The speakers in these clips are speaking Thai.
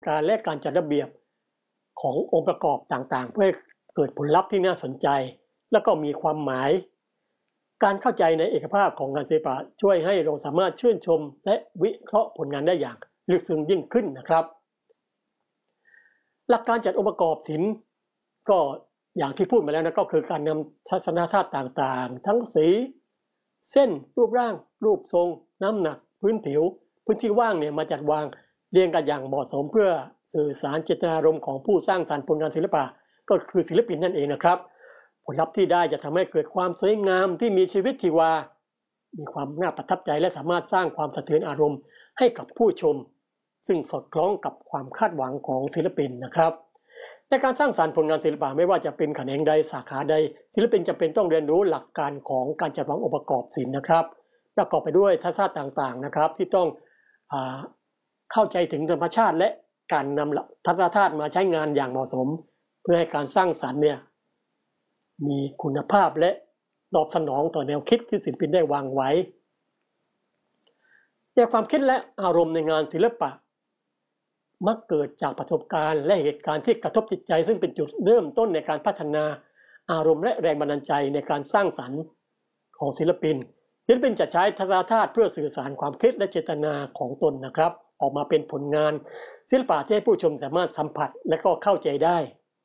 การและการจัดระเบียบขององค์ประกอบต่างๆเพื่อให้เกิดผลลัพธ์ที่น่าสนใจและก็มีความหมายการเข้าใจในเอกภาพของงานศิลปะช่วยให้เราสามารถชื่นชมและวิเคราะห์ผลงานได้อย่างลึกซึ้งยิ่งขึ้นนะครับหลักการจัดองค์ประกอบศิลป์ก็อย่างที่พูดมาแล้วนะก็คือการนำทัศนธาตุต่างๆทั้งสีเส้นรูปร่างรูปทรงน้ำหนักพื้นผิวพื้นที่ว่างเนี่ยมาจัดวางเรียงกันอย่างเหมาะสมเพื่อสื่อสารเจตนารมณ์ของผู้สร้างสรรค์ผลงานศิลปะก็คือศิลปินนั่นเองนะครับผลลัพธ์ที่ได้จะทำให้เกิดความสวยงามที่มีชีวิตชีวามีความน่าประทับใจและสามารถสร้างความสะเทือนอารมณ์ให้กับผู้ชมซึ่งสอดคล้องกับความคาดหวังของศิลปินนะครับในการสร้างสรรค์ผลงานศิลปะไม่ว่าจะเป็นแขนงใดสาขาใดศิลปินจำเป็นต้องเรียนรู้หลักการของการจัดวางองค์ประกอบศิลป์นะครับประกอบไปด้วยทัศนะต่างๆนะครับที่ต้องเข้าใจถึงธรรมชาติและการนำทัศนธาตุมาใช้งานอย่างเหมาะสมเพื่อให้การสร้างสรรค์เนี่ยมีคุณภาพและตอบสนองต่อแนวคิดที่ศิลปินได้วางไว้แนวความคิดและอารมณ์ในงานศิลปะมักเกิดจากประสบการณ์และเหตุการณ์ที่กระทบจิตใจซึ่งเป็นจุดเริ่มต้นในการพัฒนาอารมณ์และแรงบันดาลใจในการสร้างสรรค์ของศิลปินจะใช้ทัศนธาตุเพื่อสื่อสารความคิดและเจตนาของตนนะครับออกมาเป็นผลงานศิลปะที่ให้ผู้ชมสามารถสัมผัสและก็เข้าใจได้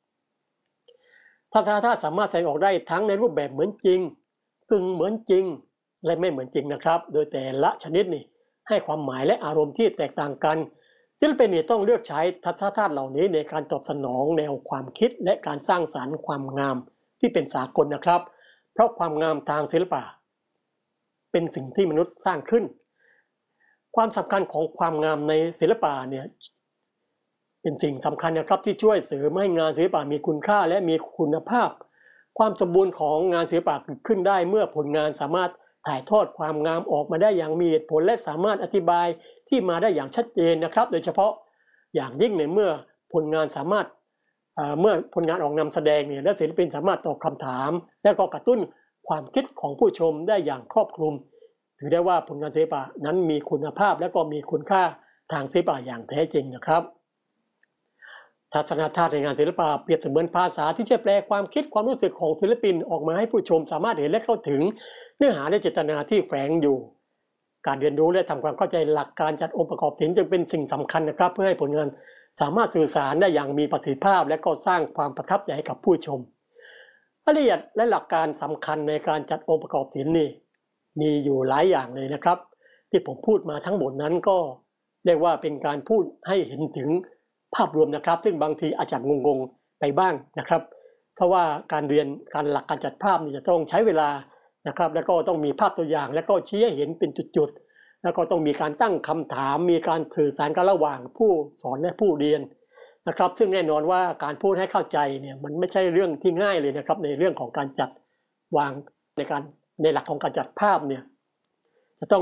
ทัศนธาตุสามารถแสดงออกได้ทั้งในรูปแบบเหมือนจริงกึ่งเหมือนจริงและไม่เหมือนจริงนะครับโดยแต่ละชนิดนี่ให้ความหมายและอารมณ์ที่แตกต่างกันศิลปินต้องเลือกใช้ทัศนธาตุเหล่านี้ในการตอบสนองแนวความคิดและการสร้างสรรค์ความงามที่เป็นสากลนะครับเพราะความงามทางศิลปะเป็นสิ่งที่มนุษย์สร้างขึ้นความสำคัญของความงามในศิลปะเนี่ยเป็นสิ่งสำคัญนะครับที่ช่วยเสริมให้งานศิลปะมีคุณค่าและมีคุณภาพความสมบูรณ์ของงานศิลปะเกิดขึ้นได้เมื่อผลงานสามารถถ่ายทอดความงามออกมาได้อย่างมีเหตุผลและสามารถอธิบายที่มาได้อย่างชัดเจนนะครับโดยเฉพาะอย่างยิ่งในเมื่อผลงานสามารถเมื่อผลงานออกนำแสดงเนี่ยและศิลปินสามารถตอบคำถามและก็กระตุ้นความคิดของผู้ชมได้อย่างครอบคลุมถือได้ว่าผลงานศิลปะนั้นมีคุณภาพและก็มีคุณค่าทางศิลปะอย่างแท้จริงนะครับทัศนธาตุในงานศิลปะเปรียบเสมือนภาษาที่จะแปลความคิดความรู้สึกของศิลปินออกมาให้ผู้ชมสามารถเห็นและเข้าถึงเนื้อหาและเจตนาที่แฝงอยู่การเรียนรู้และทำความเข้าใจหลักการจัดองค์ประกอบศิลป์จึงเป็นสิ่งสำคัญนะครับเพื่อให้ผลงานสามารถสื่อสารได้อย่างมีประสิทธิภาพและก็สร้างความประทับใจให้กับผู้ชมรายละเอียดและหลักการสำคัญในการจัดองค์ประกอบศิลป์นี่มีอยู่หลายอย่างเลยนะครับที่ผมพูดมาทั้งหมดนั้นก็เรียกว่าเป็นการพูดให้เห็นถึงภาพรวมนะครับซึ่งบางทีอาจจะงงๆไปบ้างนะครับเพราะว่าการเรียนการหลักการจัดภาพนี่จะต้องใช้เวลานะครับแล้วก็ต้องมีภาพตัวอย่างแล้วก็ชี้ให้เห็นเป็นจุดๆแล้วก็ต้องมีการตั้งคำถามมีการสื่อสารกันระหว่างผู้สอนและผู้เรียนนะครับซึ่งแน่นอนว่าการพูดให้เข้าใจเนี่ยมันไม่ใช่เรื่องที่ง่ายเลยนะครับในเรื่องของการจัดวางในหลักของการจัดภาพเนี่ยจะต้อง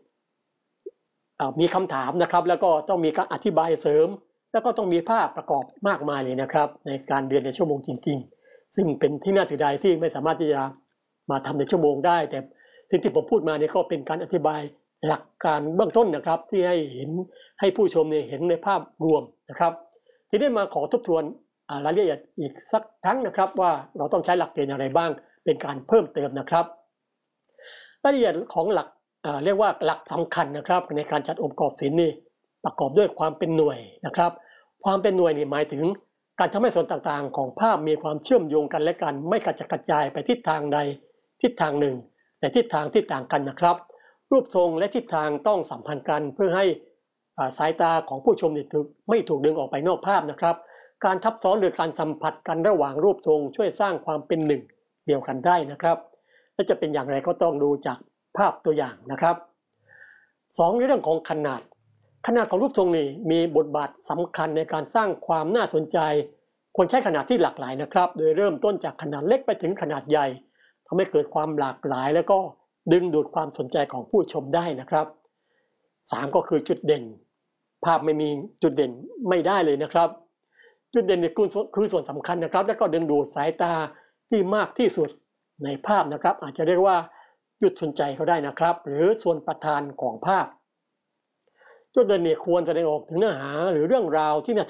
มีคำถามนะครับแล้วก็ต้องมีการอธิบายเสริมแล้วก็ต้องมีภาพประกอบมากมายเลยนะครับในการเรียนในชั่วโมงจริงๆซึ่งเป็นที่น่าเสียดายที่ไม่สามารถที่จะมาทำในชั่วโมงได้แต่สิ่งที่ผมพูดมาเนี่ยก็เป็นการอธิบายหลักการเบื้องต้นนะครับที่ให้ผู้ชมเนี่ยเห็นในภาพรวมนะครับที่ได้มาขอทบทวนรายละเอียดอีกสักครั้งนะครับว่าเราต้องใช้หลักเกณฑ์อะไรบ้างเป็นการเพิ่มเติมนะครับรายละเอียดของหลักเรียกว่าหลักสำคัญนะครับในการจัดองค์ประกอบศิลป์นี่ประกอบด้วยความเป็นหน่วยนะครับความเป็นหน่วยนี่หมายถึงการทำให้ส่วนต่างๆของภาพมีความเชื่อมโยงกันและกันไม่กระจัดกระจายไปทิศทางใดทิศทางหนึ่งแต่ทิศทางที่ต่างกันนะครับรูปทรงและทิศทางต้องสัมพันธ์กันเพื่อให้สายตาของผู้ชมไม่ถูกดึงออกไปนอกภาพนะครับการทับซ้อนหรือการสัมผัสกันระหว่างรูปทรงช่วยสร้างความเป็นหนึ่งเดียวกันได้นะครับและจะเป็นอย่างไรก็ต้องดูจากภาพตัวอย่างนะครับ2ในเรื่องของขนาดของรูปทรงนี่มีบทบาทสำคัญในการสร้างความน่าสนใจควรใช้ขนาดที่หลากหลายนะครับโดยเริ่มต้นจากขนาดเล็กไปถึงขนาดใหญ่ทำให้เกิดความหลากหลายแล้วก็ดึงดูดความสนใจของผู้ชมได้นะครับ3ก็คือจุดเด่นภาพไม่มีจุดเด่นไม่ได้เลยนะครับจุดเด่นนี่คือส่วนสำคัญนะครับแล้วก็ดึงดูดสายตาที่มากที่สุดในภาพนะครับอาจจะเรียกว่าจุดสนใจเขาได้นะครับหรือส่วนประธานของภาพจุดเด่นเนี่ยควรแสดงออกถึงเนื้อหาหรือเรื่องราวที่น่า